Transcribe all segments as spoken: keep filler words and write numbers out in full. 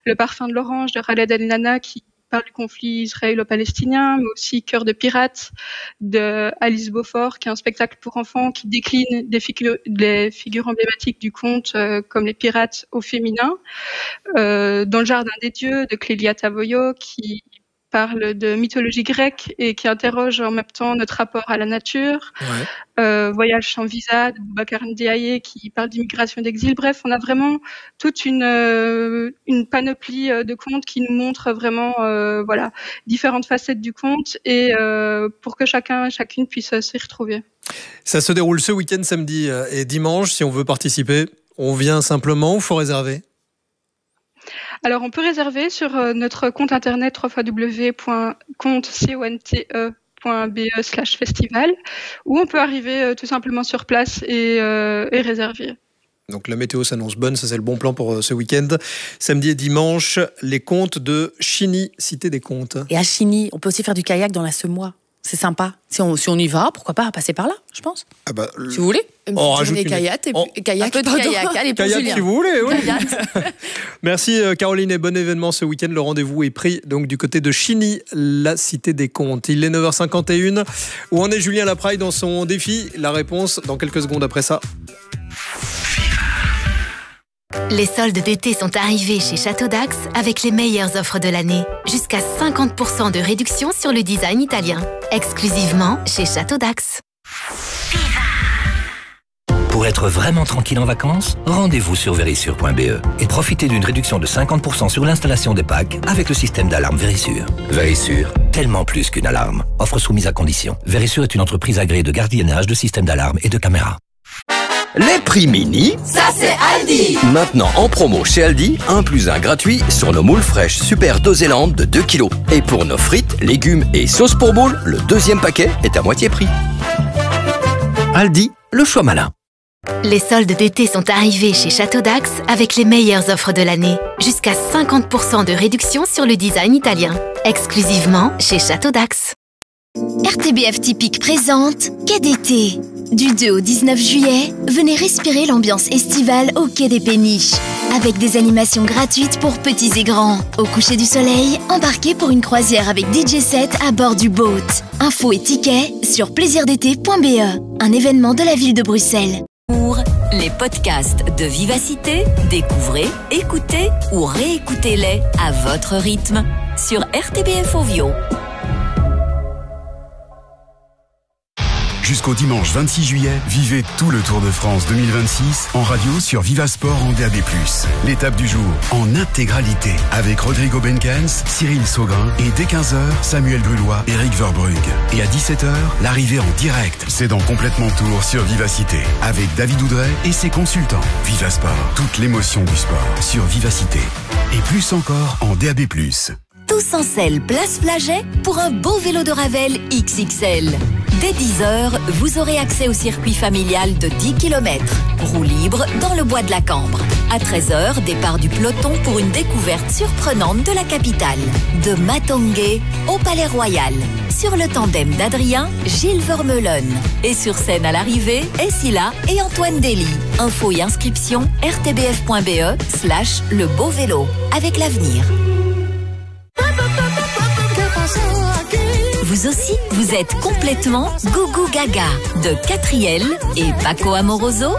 Le parfum de l'orange de Khaled El Nana qui parle du conflit israélo-palestinien, mais aussi Cœur de pirate de Alice Beaufort, qui est un spectacle pour enfants qui décline des figures, des figures emblématiques du conte, euh, comme les pirates au féminin. Euh, dans le jardin des dieux de Clélia Tavoyot, qui parle de mythologie grecque et qui interroge en même temps notre rapport à la nature. Ouais. Euh, Voyage sans visa de Boubacar Ndiaye qui parle d'immigration et d'exil. Bref, on a vraiment toute une, euh, une panoplie de contes qui nous montre vraiment euh, voilà, différentes facettes du conte et euh, pour que chacun et chacune puisse s'y retrouver. Ça se déroule ce week-end, samedi et dimanche. Si on veut participer, on vient simplement ou il faut réserver ? Alors, on peut réserver sur notre compte internet w w w point conte point b e slash festival ou on peut arriver tout simplement sur place et, euh, et réserver. Donc la météo s'annonce bonne, ça c'est le bon plan pour ce week-end. Samedi et dimanche, les contes de Chigny, cité des contes. Et à Chigny, on peut aussi faire du kayak dans la Semois. C'est sympa. Si on, si on y va, pourquoi pas passer par là, je pense. Ah bah, si vous voulez. Une on rajoute des kayak et, on... kayak, un peu de kayak. Allez, pour kayak Julien. si vous voulez, oui. Merci Caroline et bon événement ce week-end. Le rendez-vous est pris donc du côté de Chigny, la cité des contes. Il est neuf heures cinquante et une. Où en est Julien Lapraille dans son défi? La réponse dans quelques secondes après ça. Les soldes d'été sont arrivés chez Château d'Axe avec les meilleures offres de l'année. Jusqu'à cinquante pour cent de réduction sur le design italien. Exclusivement chez Château d'Axe. Pour être vraiment tranquille en vacances, rendez-vous sur Verisure point b e et profitez d'une réduction de cinquante pour cent sur l'installation des packs avec le système d'alarme Verisure. Verisure, tellement plus qu'une alarme. Offre soumise à condition. Verisure est une entreprise agréée de gardiennage de systèmes d'alarme et de caméras. Les prix mini, ça c'est Aldi. Maintenant en promo chez Aldi, un plus un gratuit sur nos moules fraîches Super Dosélande de deux kilos. Et pour nos frites, légumes et sauces pour moules, le deuxième paquet est à moitié prix. Aldi, le choix malin. Les soldes d'été sont arrivés chez Château d'Axe avec les meilleures offres de l'année. Jusqu'à cinquante pour cent de réduction sur le design italien. Exclusivement chez Château d'Axe. R T B F Typique présente Quai d'été. Du deux au dix-neuf juillet, venez respirer l'ambiance estivale au Quai des Péniches. Avec des animations gratuites pour petits et grands. Au coucher du soleil, embarquez pour une croisière avec D J set à bord du boat. Infos et tickets sur plaisir d'été point b e, un événement de la ville de Bruxelles. Pour les podcasts de Vivacité, découvrez, écoutez ou réécoutez-les à votre rythme sur R T B F Ovio. Jusqu'au dimanche vingt-six juillet, vivez tout le Tour de France deux mille vingt-six en radio sur Vivasport en D A B plus. L'étape du jour en intégralité avec Rodrigo Benkens, Cyril Saugrin et dès quinze heures, Samuel Brullois, Eric Verbrugge. Et à dix-sept heures, l'arrivée en direct. C'est dans Complètement Tour sur Vivacité avec David Oudret et ses consultants. Vivasport, toute l'émotion du sport sur Vivacité. Et plus encore en D A B plus. Tous en selle, place Flaget pour un beau vélo de Ravel X X L. Dès dix heures, vous aurez accès au circuit familial de dix kilomètres. Roue libre dans le bois de la Cambre. À treize heures, départ du peloton pour une découverte surprenante de la capitale. De Matongué au Palais Royal. Sur le tandem d'Adrien, Gilles Vermeulen. Et sur scène à l'arrivée, Essila et Antoine Dely. Infos et inscriptions r t b f point b e slash le beau vélo. Avec l'avenir. Vous aussi, vous êtes complètement Gougou Gaga de Catriel et Paco Amoroso.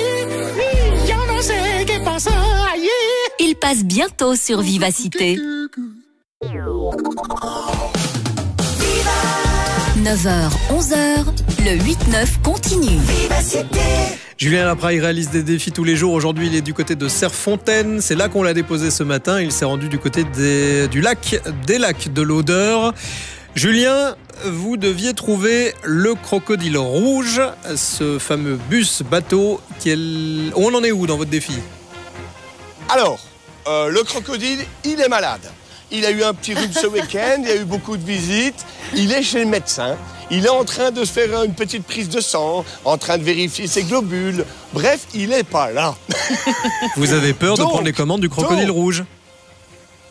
Il passe bientôt sur Vivacité. neuf heures, onze heures, le huit neuf continue. Julien Lapraille réalise des défis tous les jours. Aujourd'hui, il est du côté de Serfontaine. C'est là qu'on l'a déposé ce matin. Il s'est rendu du côté des, du lac, des lacs de l'Odeur. Julien, vous deviez trouver le crocodile rouge, ce fameux bus bateau. Qui est... On en est où dans votre défi? Alors, euh, le crocodile, il est malade. Il a eu un petit rhume ce week-end, il y a eu beaucoup de visites. Il est chez le médecin. Il est en train de se faire une petite prise de sang, en train de vérifier ses globules. Bref, il n'est pas là. Vous avez peur donc, de prendre les commandes du crocodile donc, rouge?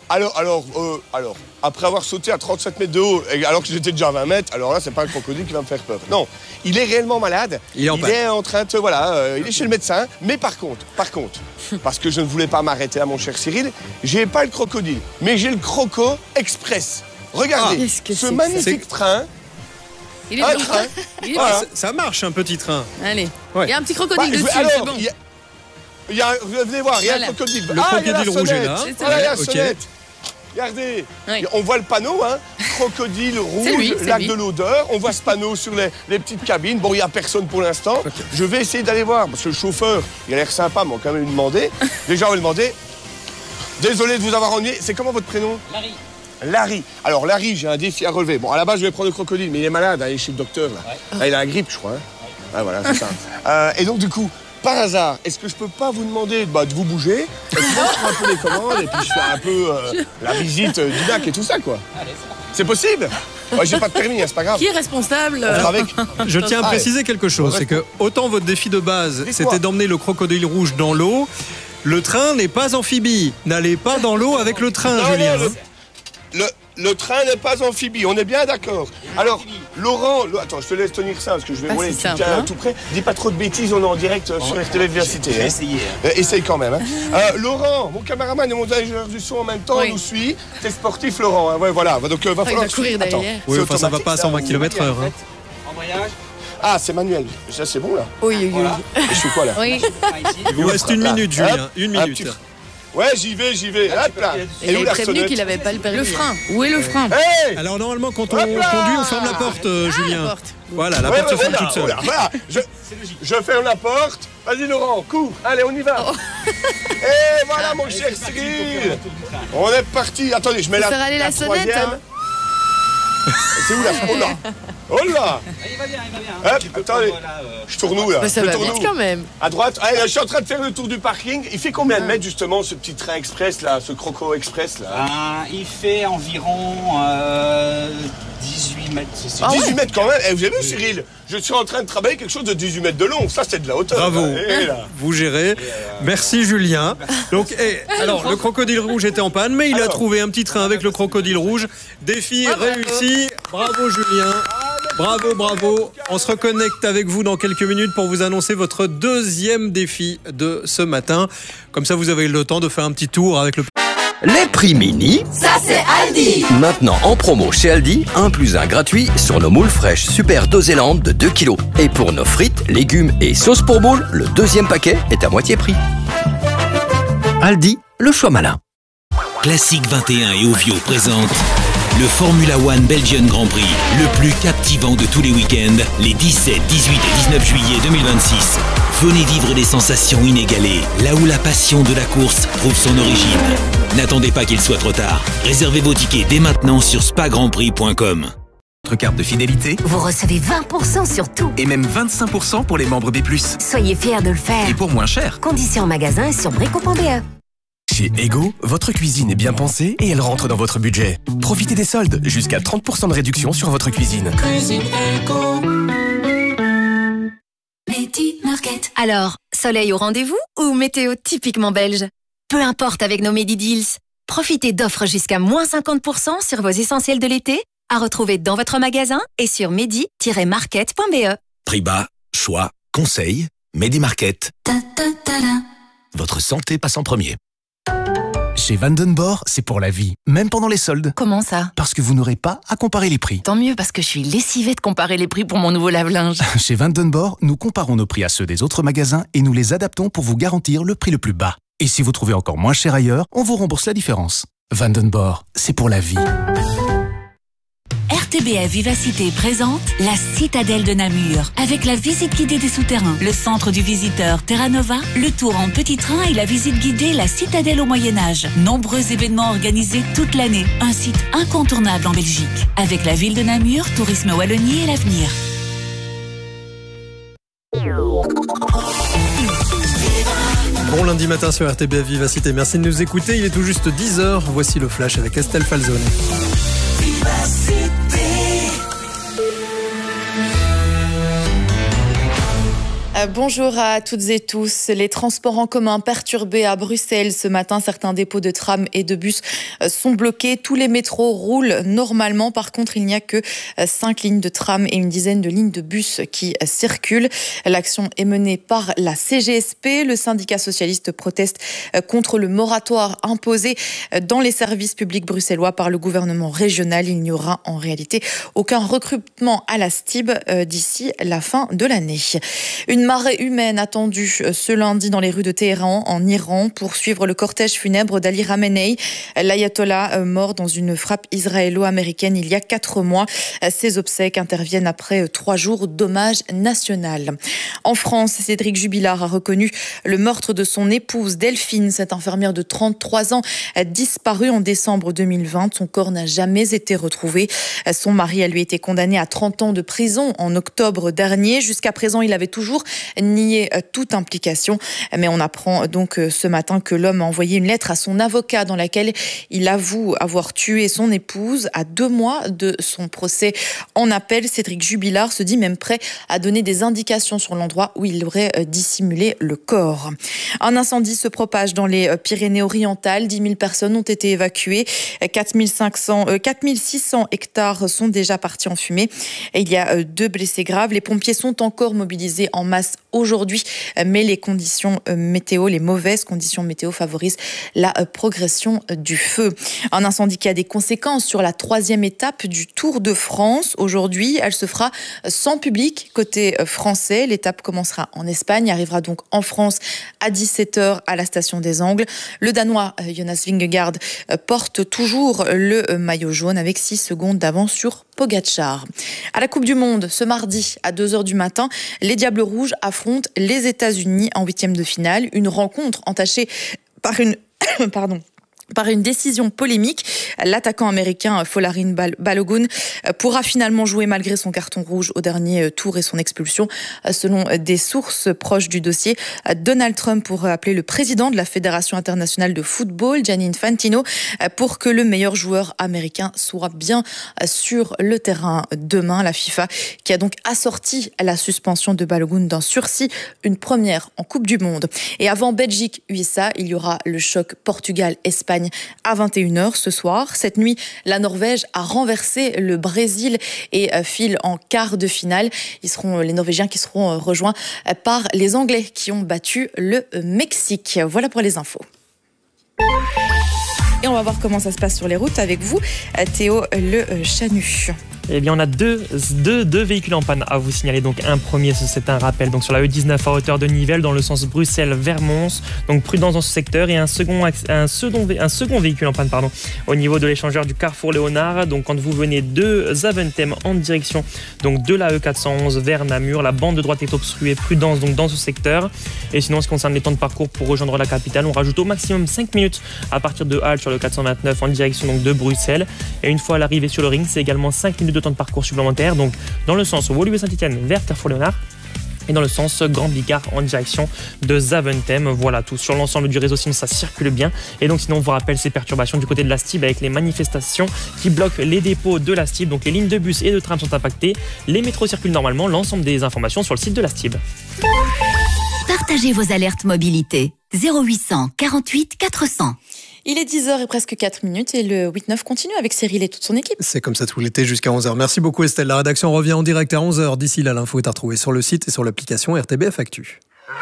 Alors, alors, euh, alors, après avoir sauté à trente-sept mètres de haut, et alors que j'étais déjà à vingt mètres, alors là, c'est pas un crocodile qui va me faire peur. Non, il est réellement malade. Il est en, il est en train de, voilà, euh, il est chez le médecin. Mais par contre, par contre, parce que je ne voulais pas m'arrêter à mon cher Cyril, j'ai pas le crocodile, mais j'ai le Croco Express. Regardez, Ah, que ce c'est magnifique ça train. Il est Un blanc. train. Il est Voilà. blanc. Ça, ça marche, un petit train. Allez. Ouais. Il y a un petit Bah, crocodile je- dessus, alors, c'est bon. il y a- il y a, venez voir, il y a Voilà. le crocodile. Le ah, il y a la crocodile rouge est sonnette. là. C'est Voilà, il y a la ok. sonnette. Regardez, Oui. on voit le panneau, hein, crocodile rouge, lui, c'est lac lui. de l'odeur. On voit ce panneau sur les, les petites cabines. Bon, il n'y a personne pour l'instant. Ok. Je vais essayer d'aller voir, parce que le chauffeur, il a l'air sympa, mais on va quand même lui demander. Déjà, on va lui demander. Désolé de vous avoir ennuyé. C'est comment votre prénom? Larry. Larry. Alors, Larry, j'ai un défi à relever. Bon, à la base, je vais prendre le crocodile, mais il est malade, hein, il est chez le docteur, là. Là, il a la grippe, je crois. Hein. Ah, voilà, c'est ça. Euh, et donc, du coup, par hasard, est-ce que je peux pas vous demander bah, de vous bouger? Et puis moi, je prends un peu les commandes et puis je fais un peu euh, la visite euh, du lac et tout ça, quoi. C'est possible? Ouais, j'ai pas de permis, hein, c'est pas grave. Qui est responsable? On fera avec. Je tiens à Ah, préciser quelque chose, ouais. c'est que autant votre défi de base, Dites-moi. c'était d'emmener le crocodile rouge dans l'eau, le train n'est pas amphibie. N'allez pas dans l'eau avec le train, Non, Julien. non, le, le, le train n'est pas amphibie, on est bien d'accord. Alors, Laurent, le- attends, je te laisse tenir ça parce que je vais Ah, rouler, c'est tu simple, tiens hein. tout près. Dis pas trop de bêtises, on est en direct euh, sur R T V Vivacité. Je vais hein. essayer. Euh, essaye quand même. Hein. Euh, Laurent, mon caméraman et mon ingénieur du son en même temps Oui. nous suit. T'es sportif, Laurent. Hein. Ouais, voilà. Donc, euh, va Ah, il falloir va courir Attends, derrière. Oui, c'est enfin, ça va automatique, pas à cent vingt ou- kilomètres heure. Hein. Embrayage. Ah, c'est manuel. Ça, c'est bon, là. Oui, oui, oui. Voilà. Et je suis quoi, là Oui. Il vous reste une Là. minute, Hop, Julien. Une un minute. petit- Ouais, j'y vais, j'y vais. Hop là. Il Et où est la prévenu sonnette qu'il avait pas le permis. Le frein. Où est le frein? Hey Alors normalement, quand on Hop là conduit, on ferme la porte, euh, Ah, Julien. la porte. Voilà, la Ouais, porte ouais, se ferme voilà, toute seule. voilà, voilà. Je, je ferme la porte. Vas-y, Laurent, cours. Allez, on y va. Oh. Et voilà, mon cher Cyril. On est parti. Attendez, je mets Faut la, faire aller la sonnette, troisième. hein. C'est où la... Oh là. Oh là. Il va bien, il va bien. Hop, Tu peux attendez. prendre, là, euh, Je tourne où, là Bah, ça Je va tourne vite où quand même. À droite. Allez, là, je suis en train de faire le tour du parking. Il fait combien de mètres, justement, ce petit train express, là, ce Croco Express, là Ah, il fait environ euh, dix-huit mètres. c'est ça. Ah ouais. dix-huit mètres quand même. Eh, vous avez vu, Cyril? Je suis en train de travailler quelque chose de dix-huit mètres de long. Ça, c'est de la hauteur. Bravo, là. Eh, là. vous gérez. Merci Julien. Donc, eh, alors le crocodile rouge était en panne, mais il a Alors. trouvé un petit train avec le crocodile rouge. Défi réussi. Bravo Julien. Bravo, bravo. On se reconnecte avec vous dans quelques minutes pour vous annoncer votre deuxième défi de ce matin. Comme ça, vous avez le temps de faire un petit tour avec le... Les prix mini, Ça, c'est Aldi. maintenant en promo chez Aldi, un plus un gratuit sur nos moules fraîches super Dosélande de deux kilos. Et pour nos frites, légumes et sauces pour boules, le deuxième paquet est à moitié prix. Aldi, le choix malin. Classique vingt et un et Ovio présente le Formula One Belgian Grand Prix, le plus captivant de tous les week-ends, les dix-sept, dix-huit et dix-neuf juillet deux mille vingt-six. Venez vivre des sensations inégalées, là où la passion de la course trouve son origine. N'attendez pas qu'il soit trop tard. Réservez vos tickets dès maintenant sur spa grand prix point com. Votre carte de fidélité Vous recevez vingt pour cent sur tout. et même vingt-cinq pour cent pour les membres B plus. Soyez fiers de le faire. Et pour moins cher. Conditions en magasin et sur brico point b e. Chez Ego, votre cuisine est bien pensée et elle rentre dans votre budget. Profitez des soldes, jusqu'à trente pour cent de réduction sur votre cuisine. Cuisine Ego. Medi Market. Alors, soleil au rendez-vous ou météo typiquement belge? Peu importe avec nos Medi Deals. Profitez d'offres jusqu'à moins cinquante pour cent sur vos essentiels de l'été, à retrouver dans votre magasin et sur medi tiret market point b e. Prix bas, choix, conseils, Medi Market. Votre santé passe en premier. Chez Vandenborg, c'est pour la vie, même pendant les soldes. Comment ça? Parce que vous n'aurez pas à comparer les prix. Tant mieux parce que je suis lessivée de comparer les prix pour mon nouveau lave-linge. Chez Vandenborg, nous comparons nos prix à ceux des autres magasins et nous les adaptons pour vous garantir le prix le plus bas. Et si vous trouvez encore moins cher ailleurs, on vous rembourse la différence. Vandenborg, c'est pour la vie. R T B F Vivacité présente la Citadelle de Namur, avec la visite guidée des souterrains, le centre du visiteur Terra Nova, le tour en petit train et la visite guidée La Citadelle au Moyen-Âge. Nombreux événements organisés toute l'année. Un site incontournable en Belgique. Avec la ville de Namur, Tourisme Wallonie et l'avenir. Bon lundi matin sur R T B F Vivacité. Merci de nous écouter. Il est tout juste dix heures. Voici le flash avec Estelle Falzone. Euh, bonjour à toutes et tous. Les transports en commun perturbés à Bruxelles ce matin. Certains dépôts de trams et de bus euh, sont bloqués. Tous les métros roulent normalement. Par contre, il n'y a que euh, cinq lignes de tram et une dizaine de lignes de bus qui euh, circulent. L'action est menée par la C G S P. Le syndicat socialiste proteste euh, contre le moratoire imposé euh, dans les services publics bruxellois par le gouvernement régional. Il n'y aura en réalité aucun recrutement à la S T I B euh, d'ici la fin de l'année. Une marée humaine attendue ce lundi dans les rues de Téhéran, en Iran, pour suivre le cortège funèbre d'Ali Khamenei, l'ayatollah mort dans une frappe israélo-américaine il y a quatre mois. Ces obsèques interviennent après trois jours d'hommage national. En France, Cédric Jubilard a reconnu le meurtre de son épouse Delphine, cette infirmière de trente-trois ans, disparue en décembre deux mille vingt. Son corps n'a jamais été retrouvé. Son mari a lui été condamné à trente ans de prison en octobre dernier. Jusqu'à présent, il avait toujours nié toute implication. Mais on apprend donc ce matin que l'homme a envoyé une lettre à son avocat dans laquelle il avoue avoir tué son épouse. À deux mois de son procès en appel, Cédric Jubilard se dit même prêt à donner des indications sur l'endroit où il aurait dissimulé le corps. Un incendie se propage dans les Pyrénées-Orientales. dix mille personnes ont été évacuées. quatre mille cinq cents, quatre mille six cents hectares sont déjà partis en fumée. Et il y a deux blessés graves. Les pompiers sont encore mobilisés en masse aujourd'hui, mais les conditions météo, les mauvaises conditions météo favorisent la progression du feu. Un incendie qui a des conséquences sur la troisième étape du Tour de France. Aujourd'hui, elle se fera sans public côté français. L'étape commencera en Espagne, arrivera donc en France à dix-sept heures à la station des Angles. Le Danois Jonas Vingegaard porte toujours le maillot jaune avec six secondes d'avance sur Pogačar. À la Coupe du Monde, ce mardi à deux heures du matin, les Diables Rouges affrontent les États-Unis en huitième de finale. Une rencontre entachée par une... Pardon. Par une décision polémique, l'attaquant américain Folarin Balogun pourra finalement jouer malgré son carton rouge au dernier tour et son expulsion. Selon des sources proches du dossier, Donald Trump pourrait appeler le président de la Fédération internationale de football, Gianni Infantino, pour que le meilleur joueur américain soit bien sur le terrain demain. La FIFA qui a donc assorti la suspension de Balogun d'un sursis, une première en Coupe du Monde. Et avant Belgique-U S A, il y aura le choc Portugal-Espagne à vingt et une heures ce soir. Cette nuit, la Norvège a renversé le Brésil et file en quart de finale. Ils seront les Norvégiens qui seront rejoints par les Anglais qui ont battu le Mexique. Voilà pour les infos. Et on va voir comment ça se passe sur les routes avec vous, Théo Le Chanu. Eh bien, on a deux, deux, deux véhicules en panne à vous signaler. Donc, un premier, c'est un rappel. Donc, sur la E dix-neuf à hauteur de Nivelles, dans le sens Bruxelles vers Mons. Donc, prudence dans ce secteur. Et un second, un second, un second véhicule en panne, pardon, au niveau de l'échangeur du Carrefour Léonard. Donc, quand vous venez de Zaventem en direction donc de la E quatre cent onze vers Namur, la bande de droite est obstruée. Prudence donc dans ce secteur. Et sinon, en ce qui concerne les temps de parcours pour rejoindre la capitale, on rajoute au maximum cinq minutes à partir de Halle sur le quatre cent vingt-neuf en direction donc de Bruxelles. Et une fois à l'arrivée sur le ring, c'est également cinq minutes de temps de parcours supplémentaire, donc dans le sens Woluwe-Saint-Étienne vers Carrefour Léonard et dans le sens Grand Bigard en direction de Zaventem. Voilà tout. Sur l'ensemble du réseau, sinon ça circule bien. Et donc sinon, on vous rappelle ces perturbations du côté de la S T I B avec les manifestations qui bloquent les dépôts de la S T I B. Donc les lignes de bus et de tram sont impactées. Les métros circulent normalement. L'ensemble des informations sur le site de la S T I B. Partagez vos alertes mobilité. zéro huit cent quarante-huit quatre cents. Il est dix heures et presque quatre minutes et le huit neuf continue avec Cyril et toute son équipe. C'est comme ça tout l'été jusqu'à onze heures. Merci beaucoup Estelle. La rédaction revient en direct à onze heures. D'ici là, l'info est à retrouver sur le site et sur l'application R T B F Actu.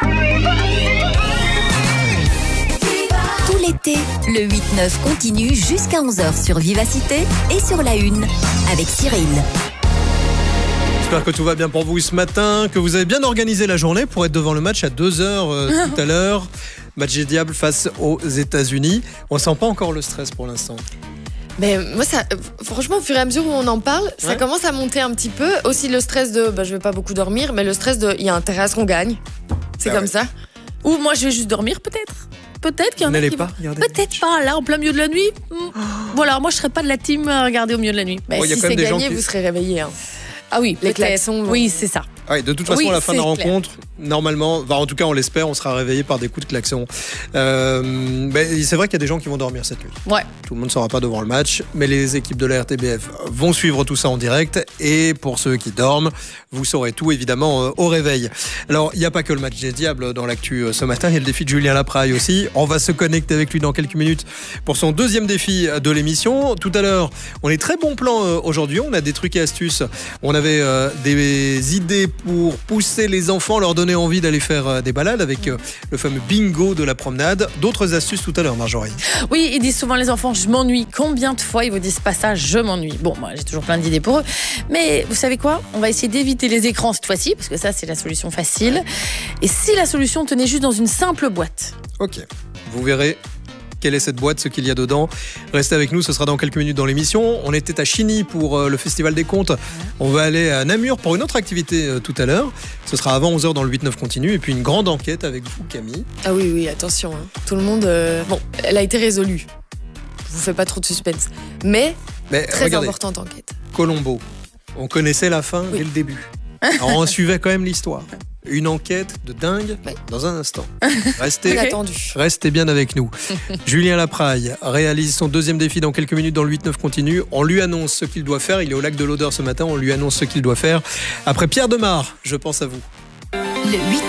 Tout l'été, le huit neuf continue jusqu'à onze heures sur Vivacité et sur La Une avec Cyril. J'espère que tout va bien pour vous ce matin, que vous avez bien organisé la journée pour être devant le match à deux heures euh, tout à l'heure. Match des Diables face aux États-Unis. On sent pas encore le stress pour l'instant. Mais moi, ça, franchement, au fur et à mesure où on en parle, ça Ouais. commence à monter un petit peu. Aussi le stress de, bah, je vais pas beaucoup dormir, mais le stress de, il y a intérêt à ce qu'on gagne. C'est Ah comme ouais. ça. Ou moi, je vais juste dormir, peut-être. Peut-être qu'il y en a N'allez qui pas vont- regarder Peut-être pas, là, en plein milieu de la nuit. Hmm. Voilà, moi, je serais pas de la team à regarder au milieu de la nuit. Mais Bon, il y a si quand c'est même des gens gagné, qui- vous serez réveillés. Hein. Ah oui, Les peut-être. klaxons. Oui, c'est ça. Ouais, de toute façon, Oui, à la fin de la c'est clair. rencontre, Normalement, bah en tout cas on l'espère, on sera réveillé par des coups de klaxon. Euh, bah, c'est vrai qu'il y a des gens qui vont dormir cette nuit. Ouais. Tout le monde ne sera pas devant le match, mais les équipes de la R T B F vont suivre tout ça en direct. Et pour ceux qui dorment, vous saurez tout évidemment euh, au réveil. Alors il n'y a pas que le match des Diables dans l'actu euh, ce matin, il y a le défi de Julien Lapraille aussi. On va se connecter avec lui dans quelques minutes pour son deuxième défi de l'émission. Tout à l'heure, on est très bon plan euh, aujourd'hui, on a des trucs et astuces. On avait euh, des idées pour pousser les enfants, leur donner envie d'aller faire euh, des balades avec euh, le fameux bingo de la promenade. D'autres astuces tout à l'heure, Marjorie. Oui, ils disent souvent les enfants, je m'ennuie. Combien de fois ils vous disent pas ça, je m'ennuie? Bon, moi j'ai toujours plein d'idées pour eux. Mais vous savez quoi? On va essayer d'éviter les écrans cette fois-ci, parce que ça c'est la solution facile. Et si la solution tenait juste dans une simple boîte? Ok, vous verrez quelle est cette boîte, ce qu'il y a dedans. Restez avec nous, ce sera dans quelques minutes dans l'émission. On était à Chigny pour euh, le Festival des Contes. On va aller à Namur pour une autre activité euh, tout à l'heure. Ce sera avant onze heures dans le huit neuf continu. Et puis une grande enquête avec vous, Camille. Ah oui, oui, attention. Hein. Tout le monde... Euh... Bon, elle a été résolue. Je vous fais pas trop de suspense. Mais, Mais très regardez, importante enquête. Colombo. On connaissait la fin oui. dès le début. Alors on suivait quand même l'histoire. Une enquête de dingue oui. dans un instant. Restez, restez bien avec nous. Julien Lapraille réalise son deuxième défi dans quelques minutes dans le huit neuf continu. On lui annonce ce qu'il doit faire. Il est au lac de l'Odeur ce matin. On lui annonce ce qu'il doit faire. Après Pierre Demar, je pense à vous. Le huit